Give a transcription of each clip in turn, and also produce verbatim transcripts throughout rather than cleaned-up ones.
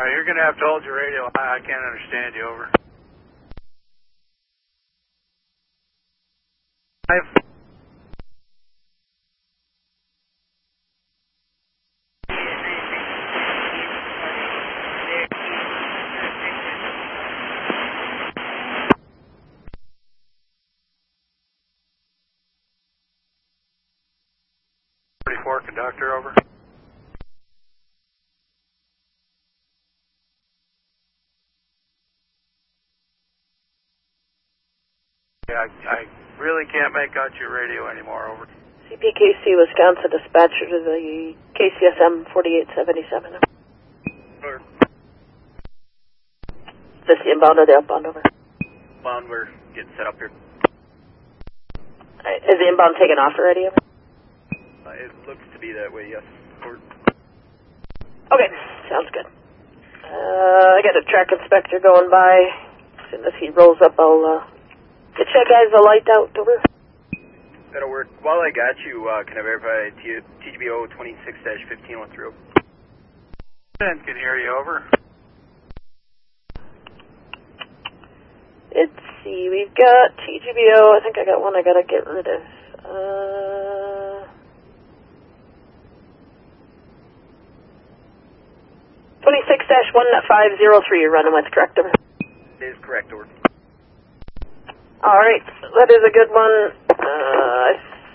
Alright, you're going to have to hold your radio high. I can't understand you, over. Five. forty-four, conductor, over. Yeah, I, I really can't make out your radio anymore, over. C P K C Wisconsin dispatcher to the K C S M forty-eight seventy-seven. Over. Is this the inbound or the outbound, over? Inbound, we're getting set up here. Right. Is the inbound taken off already, over? Uh, it looks to be that way, yes. Over. Okay, sounds good. Uh, I got a track inspector going by. As soon as he rolls up, I'll uh, get you guys a light out, over. That'll work. While I got you, uh, can I verify T G B O twenty-six dash fifteen one through? ten can hear you, over. Let's see, we've got T G B O. I think I got one I gotta get rid of. Uh, twenty-six dash one five zero three you're running with, correct, over? That is correct, over. Alright, that is a good one. Uh,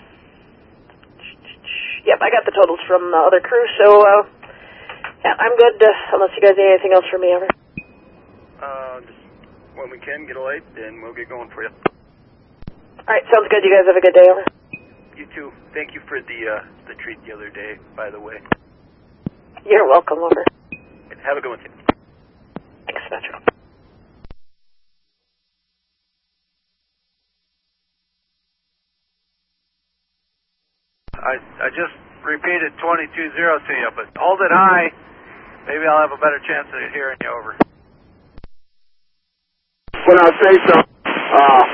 yep, I got the totals from the other crew, so uh, yeah, I'm good, uh, unless you guys need anything else from me, over. Uh, just when we can, get a light, then we'll get going for you. Alright, sounds good. You guys have a good day, over. You too. Thank you for the, uh, the treat the other day, by the way. You're welcome, over. Have a good one, too. Thanks, Metro. I, I just repeated twenty-two zero to you, but hold it high. Maybe I'll have a better chance of hearing you, over. When I say so, uh,